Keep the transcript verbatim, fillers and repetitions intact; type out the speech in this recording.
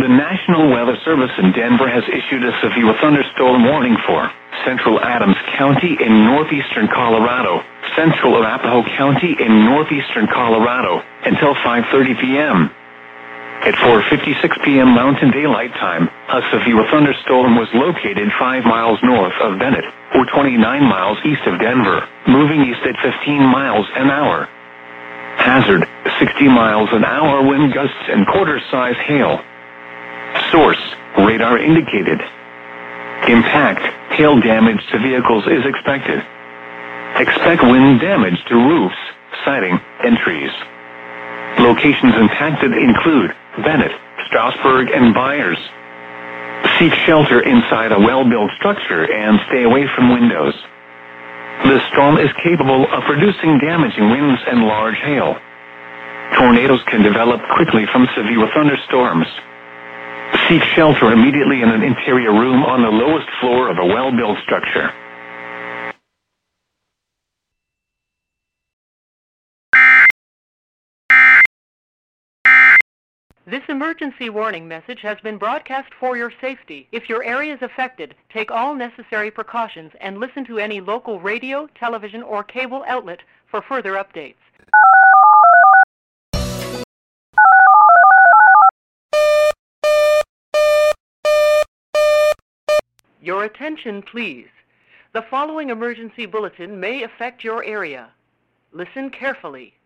The National Weather Service in Denver has issued a severe thunderstorm warning for central Adams County in northeastern Colorado, central Arapahoe County in northeastern Colorado, until five thirty p.m. At four fifty-six p.m. Mountain Daylight Time, a severe thunderstorm was located five miles north of Bennett, or twenty-nine miles east of Denver, moving east at fifteen miles an hour. Hazard, sixty miles an hour wind gusts and quarter-size hail. Source, radar indicated. Impact, hail damage to vehicles is expected. Expect wind damage to roofs, siding, and trees. Locations impacted include Bennett, Strasburg, and Byers. Seek shelter inside a well-built structure and stay away from windows. The storm is capable of producing damaging winds and large hail. Tornadoes can develop quickly from severe thunderstorms. Seek shelter immediately in an interior room on the lowest floor of a well-built structure. This emergency warning message has been broadcast for your safety. If your area is affected, take all necessary precautions and listen to any local radio, television, or cable outlet for further updates. Your attention, please. The following emergency bulletin may affect your area. Listen carefully.